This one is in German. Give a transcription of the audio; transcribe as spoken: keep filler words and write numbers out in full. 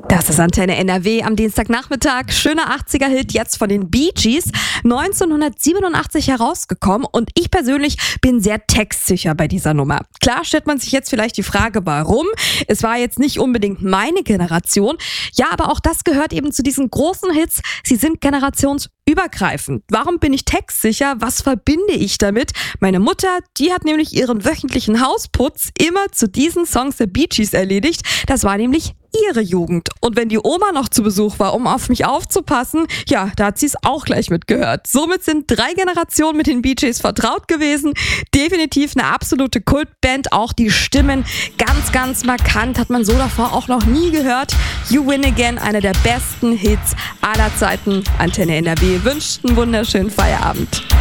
Das ist Antenne N R W am Dienstagnachmittag. Schöner achtziger-Hit jetzt von den Bee Gees. neunzehnhundertsiebenundachtzig herausgekommen und ich persönlich bin sehr textsicher bei dieser Nummer. Klar stellt man sich jetzt vielleicht die Frage, warum? Es war jetzt nicht unbedingt meine Generation. Ja, aber auch das gehört eben zu diesen großen Hits. Sie sind generationsübergreifend. Warum bin ich textsicher? Was verbinde ich damit? Meine Mutter, die hat nämlich ihren wöchentlichen Hausputz immer zu diesen Songs der Bee Gees erledigt. Das war nämlich ihre Jugend. Und wenn die Oma noch zu Besuch war, um auf mich aufzupassen, ja, da hat sie es auch gleich mitgehört. Somit sind drei Generationen mit den Bee Gees vertraut gewesen. Definitiv eine absolute Kultband. Auch die Stimmen ganz, ganz markant. Hat man so davor auch noch nie gehört. You Win Again, einer der besten Hits aller Zeiten. Antenne N R W wünscht einen wunderschönen Feierabend.